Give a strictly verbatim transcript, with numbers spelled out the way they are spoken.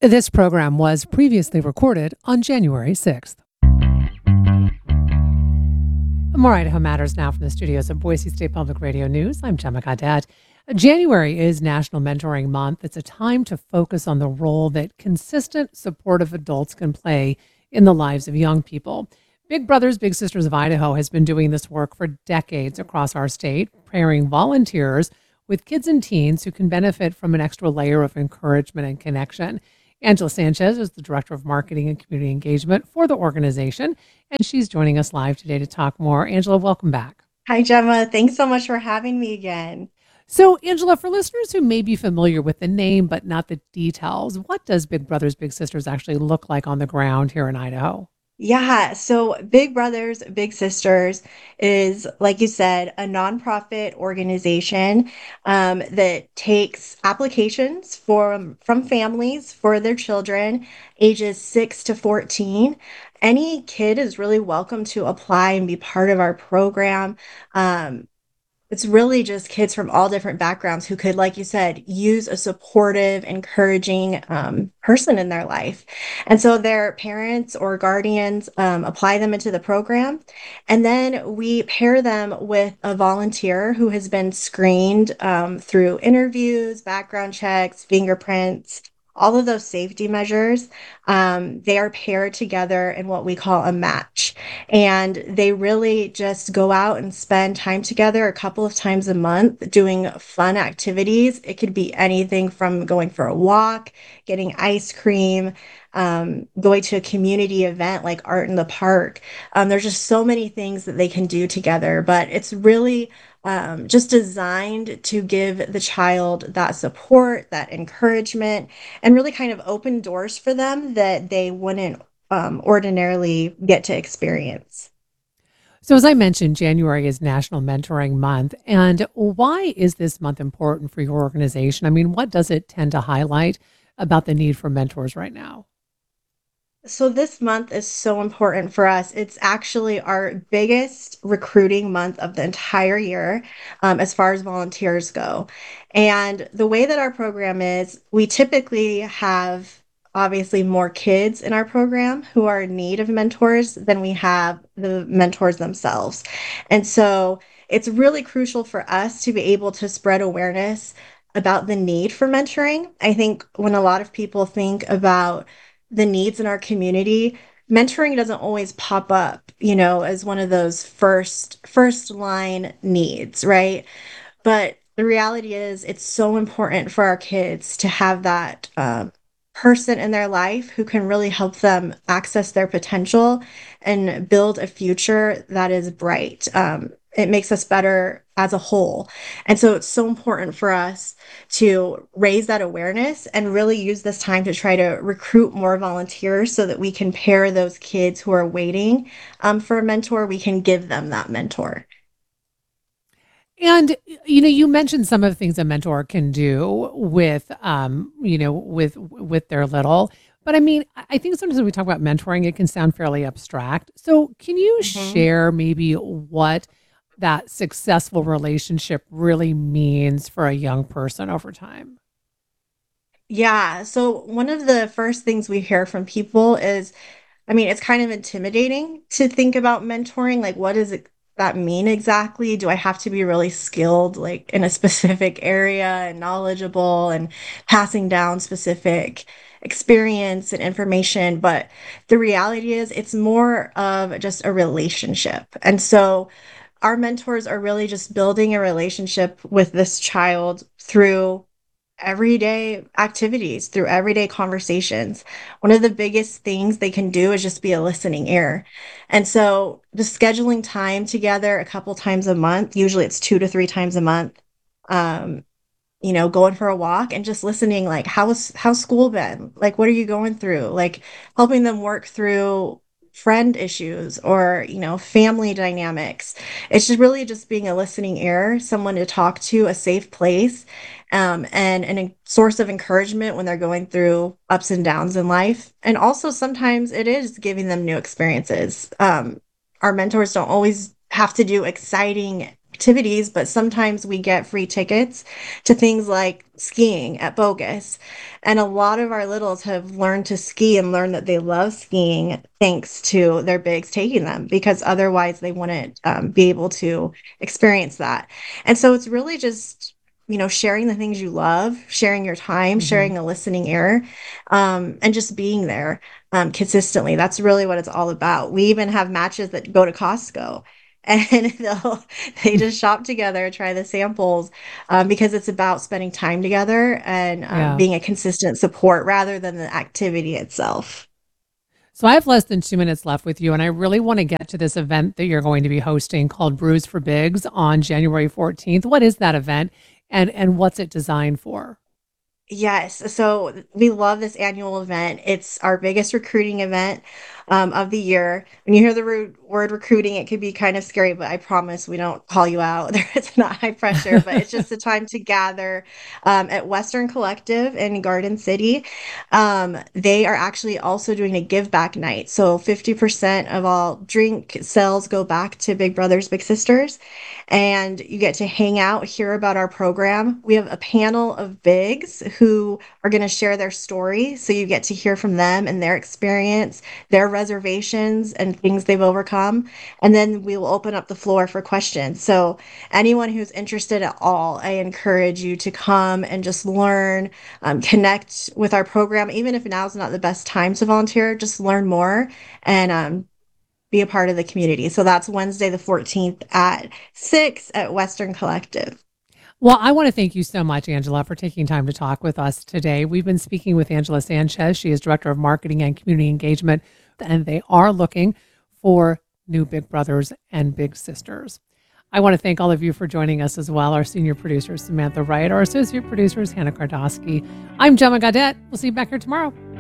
This program was previously recorded on January sixth. More Idaho Matters now from the studios of Boise State Public Radio News. I'm Gemma Gadet. January is National Mentoring Month. It's a time to focus on the role that consistent, supportive adults can play in the lives of young people. Big Brothers Big Sisters of Idaho has been doing this work for decades across our state, pairing volunteers with kids and teens who can benefit from an extra layer of encouragement and connection. Angela Sanchez is the Director of Marketing and Community Engagement for the organization, and she's joining us live today to talk more. Angela, welcome back. Hi, Gemma. Thanks so much for having me again. So, Angela, for listeners who may be familiar with the name but not the details, what does Big Brothers Big Sisters actually look like on the ground here in Idaho? Yeah, so Big Brothers Big Sisters is, like you said, a nonprofit organization um, that takes applications from from families for their children ages six to fourteen. Any kid is really welcome to apply and be part of our program. Um, It's really just kids from all different backgrounds who could, like you said, use a supportive, encouraging um, person in their life. And so their parents or guardians um, apply them into the program. And then we pair them with a volunteer who has been screened um, through interviews, background checks, fingerprints. All of those safety measures, um, they are paired together in what we call a match. And they really just go out and spend time together a couple of times a month doing fun activities. It could be anything from going for a walk, getting ice cream, um, going to a community event like Art in the Park. Um, there's just so many things that they can do together, but it's really um, just designed to give the child that support, that encouragement, and really kind of open doors for them that they wouldn't um, ordinarily get to experience. So, as I mentioned, January is National Mentoring Month. And why is this month important for your organization? I mean, what does it tend to highlight about the need for mentors right now? So this month is so important for us. It's actually our biggest recruiting month of the entire year, um, as far as volunteers go. And the way that our program is, we typically have obviously more kids in our program who are in need of mentors than we have the mentors themselves. And so it's really crucial for us to be able to spread awareness about the need for mentoring. I think when a lot of people think about the needs in our community, mentoring doesn't always pop up, you know, as one of those first first line needs, right? But the reality is, it's so important for our kids to have that um, person in their life who can really help them access their potential and build a future that is bright. Um, it makes us better as a whole. And so it's so important for us to raise that awareness and really use this time to try to recruit more volunteers so that we can pair those kids who are waiting um, for a mentor, we can give them that mentor. And you know, you mentioned some of the things a mentor can do with, um, you know, with with their little. But I mean, I I think sometimes when we talk about mentoring, it can sound fairly abstract. So, can you Mhm. share maybe what that successful relationship really means for a young person over time? Yeah. So one of the first things we hear from people is, I mean, it's kind of intimidating to think about mentoring. Like, what does it, that mean exactly? Do I have to be really skilled, like in a specific area and knowledgeable and passing down specific experience and information? But the reality is, it's more of just a relationship. And so our mentors are really just building a relationship with this child through everyday activities, through everyday conversations. One of the biggest things they can do is just be a listening ear. And so just scheduling time together a couple times a month, usually it's two to three times a month, um, you know, going for a walk and just listening, like, how's how's school been? Like, what are you going through? Like, helping them work through friend issues or, you know, family dynamics. It's just really just being a listening ear, someone to talk to, a safe place, um, and, and a source of encouragement when they're going through ups and downs in life. And also sometimes it is giving them new experiences. Um, our mentors don't always have to do exciting activities, but sometimes we get free tickets to things like skiing at Bogus. And a lot of our littles have learned to ski and learned that they love skiing thanks to their bigs taking them, because otherwise they wouldn't um, be able to experience that. And so it's really just, you know, sharing the things you love, sharing your time, Hmm. sharing a listening ear, um, and just being there um, consistently. That's really what it's all about. We even have matches that go to Costco. And they'll they just shop together, try the samples, um, because it's about spending time together and um, Yeah. being a consistent support rather than the activity itself. So I have less than two minutes left with you, and I really want to get to this event that you're going to be hosting called Brews for Bigs on January fourteenth. What is that event, and and what's it designed for? Yes. So we love this annual event. It's our biggest recruiting event um, of the year. When you hear the ru- word recruiting, it could be kind of scary, but I promise we don't call you out. It's not high pressure, but it's just a time to gather um, at Western Collective in Garden City. Um, they are actually also doing a give back night. So fifty percent of all drink sales go back to Big Brothers Big Sisters, and you get to hang out, hear about our program. We have a panel of bigs who are going to share their story. So you get to hear from them and their experience, their reservations, and things they've overcome. And then we will open up the floor for questions. So anyone who's interested at all, I encourage you to come and just learn, um, connect with our program. Even if now's not the best time to volunteer, just learn more and um, be a part of the community. So that's Wednesday the fourteenth at six at Western Collective. Well, I want to thank you so much, Angela, for taking time to talk with us today. We've been speaking with Angela Sanchez. She is Director of Marketing and Community Engagement, and they are looking for new Big Brothers and Big Sisters. I want to thank all of you for joining us as well. Our senior producer, Samantha Wright, our associate producers, Hannah Kardowski. I'm Gemma Gadet. We'll see you back here tomorrow.